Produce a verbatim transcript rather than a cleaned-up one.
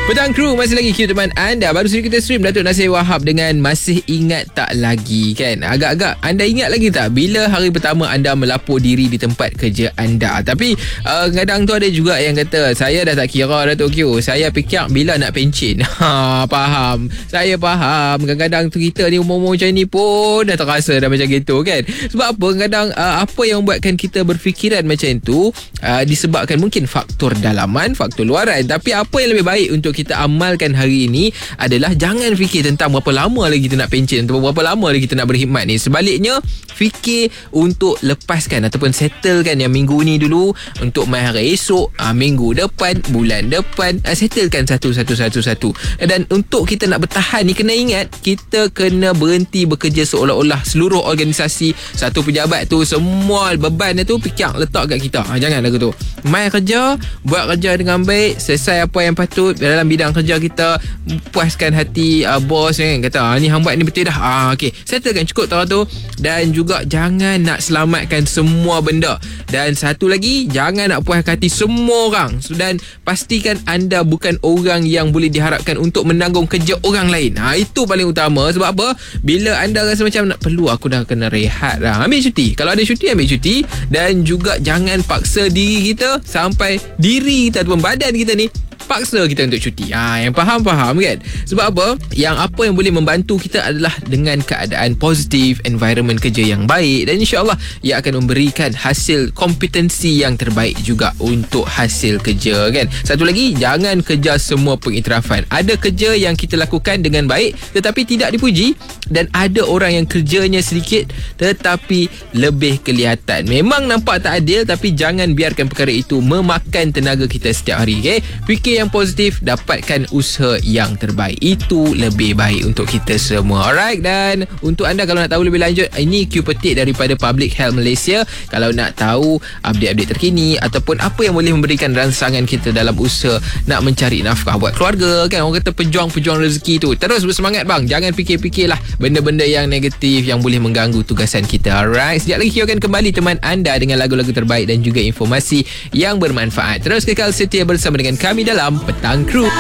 Petang Kru masih lagi Q teman anda. Baru saja kita stream Datuk Nasir Wahab dengan Masih Ingat Tak Lagi, kan? Agak-agak anda ingat lagi tak bila hari pertama anda melapor diri di tempat kerja anda? Tapi uh, kadang tu ada juga yang kata, saya dah tak kira Datuk Q, saya fikir bila nak pencen. Ha, faham. Saya faham. Kadang-kadang tu kita ni umur-umur macam ni pun dah terasa dah macam gitu, kan? Sebab apa? Kadang uh, apa yang membuatkan kita berfikiran macam tu uh, disebabkan mungkin faktor dalaman, faktor luaran. Tapi apa yang lebih baik untuk kita amalkan hari ini adalah jangan fikir tentang berapa lama lagi kita nak pencen atau berapa lama lagi kita nak berkhidmat ni. Sebaliknya, fikir untuk lepaskan ataupun settlekan yang minggu ni dulu, untuk mai hari esok, aa, minggu depan, bulan depan, aa, settlekan satu-satu-satu-satu. Dan untuk kita nak bertahan ni, kena ingat kita kena berhenti bekerja seolah-olah seluruh organisasi, satu pejabat tu semua beban dia tu fikir letak kat kita. Ha, jangan lagu tu. Mai kerja, buat kerja dengan baik, selesai apa yang patut dalam bidang kerja kita, puaskan hati uh, bos, kan, kata ah, ni hang buat ni betul dah, ah, okay, settlekan cukup tau tu. Dan juga jangan nak selamatkan semua benda, dan satu lagi, jangan nak puas hati semua orang, dan pastikan anda bukan orang yang boleh diharapkan untuk menanggung kerja orang lain. Ha, itu paling utama. Sebab apa? Bila anda rasa macam nak perlu, aku dah kena rehat dah, ambil cuti. Kalau ada cuti, ambil cuti. Dan juga jangan paksa diri kita sampai diri kita ataupun badan kita ni paksa kita untuk cuti. Ha, yang faham-faham, kan? Sebab apa? Yang apa yang boleh membantu kita adalah dengan keadaan positif, environment kerja yang baik, dan insyaAllah ia akan memberikan hasil kompetensi yang terbaik juga untuk hasil kerja, kan? Satu lagi, jangan kejar semua pengiktirafan. Ada kerja yang kita lakukan dengan baik tetapi tidak dipuji, dan ada orang yang kerjanya sedikit tetapi lebih kelihatan. Memang nampak tak adil, tapi jangan biarkan perkara itu memakan tenaga kita setiap hari, okay? Fikir yang positif, dapatkan usaha yang terbaik. Itu lebih baik untuk kita semua. Alright, dan untuk anda kalau nak tahu lebih lanjut, ini Q petik daripada Public Health Malaysia. Kalau nak tahu update-update terkini ataupun apa yang boleh memberikan rangsangan kita dalam usaha nak mencari nafkah buat keluarga, kan? Orang kata pejuang-pejuang rezeki tu, terus bersemangat bang. Jangan fikir-fikirlah benda-benda yang negatif yang boleh mengganggu tugasan kita. Alright, sekejap lagi Q akan kembali teman anda dengan lagu-lagu terbaik dan juga informasi yang bermanfaat. Terus kekal setia bersama dengan kami dalam Petang Kru.